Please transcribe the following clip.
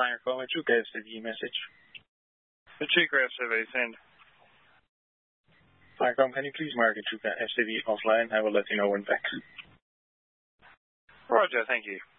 fine your call. My true STV message. The true STV send. Firecom, can you please mark your true STV offline? I will let you know when back. Roger, thank you.